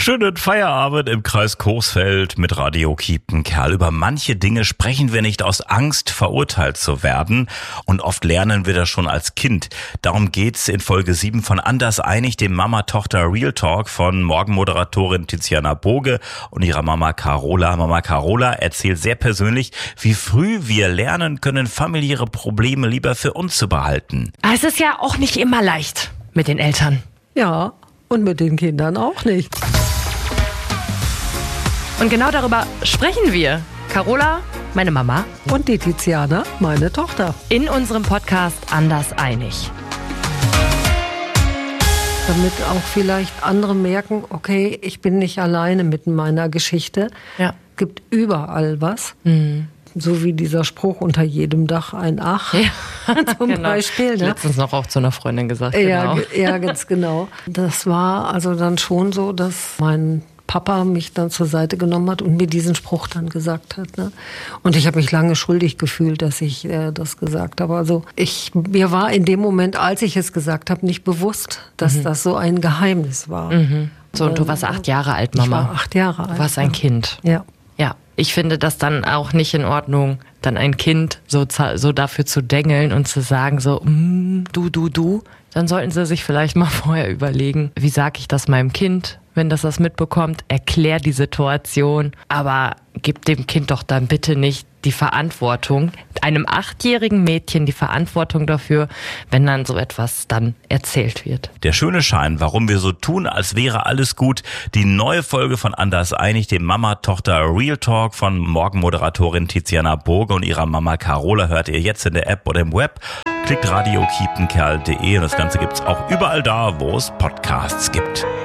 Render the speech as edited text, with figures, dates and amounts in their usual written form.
Schönen Feierabend im Kreis Coesfeld mit Radio Kiepenkerl. Über manche Dinge sprechen wir nicht aus Angst, verurteilt zu werden. Und oft lernen wir das schon als Kind. Darum geht's in Folge 7 von Anders einig, dem Mama-Tochter Real Talk von Morgenmoderatorin Tiziana Boge und ihrer Mama Carola. Mama Carola erzählt sehr persönlich, wie früh wir lernen können, familiäre Probleme lieber für uns zu behalten. Es ist ja auch nicht immer leicht mit den Eltern. Ja, und mit den Kindern auch nicht. Und genau darüber sprechen wir. Carola, meine Mama. Und die Tiziana, meine Tochter. In unserem Podcast Anders einig. Damit auch vielleicht andere merken, okay, ich bin nicht alleine mit meiner Geschichte. Ja. Gibt überall was. Mhm. So wie dieser Spruch, unter jedem Dach ein Ach, ja. zum Genau. Beispiel. Ne? Letztens noch auch zu einer Freundin gesagt. Ja, genau. ja, ganz genau. Das war also dann schon so, dass mein Papa mich dann zur Seite genommen hat und mir diesen Spruch dann gesagt hat. Ne? Und ich habe mich lange schuldig gefühlt, dass ich das gesagt habe. Also mir war in dem Moment, als ich es gesagt habe, nicht bewusst, dass das so ein Geheimnis war. Mhm. So, und du warst 8 Jahre alt, Mama. Ich war 8 Jahre alt. Du warst ein Kind. Ja. Ja, ich finde das dann auch nicht in Ordnung, dann ein Kind so dafür zu dengeln und zu sagen so, du. Dann sollten sie sich vielleicht mal vorher überlegen, wie sage ich das meinem Kind, wenn das mitbekommt, erklär die Situation, aber gib dem Kind doch dann bitte nicht die Verantwortung, einem 8-jährigen Mädchen die Verantwortung dafür, wenn dann so etwas dann erzählt wird. Der schöne Schein, warum wir so tun, als wäre alles gut. Die neue Folge von Anders einig, dem Mama-Tochter Real Talk von Morgenmoderatorin Tiziana Boge und ihrer Mama Carola, hört ihr jetzt in der App oder im Web. Klickt radiokiepenkerl.de und das Ganze gibt's auch überall da, wo es Podcasts gibt.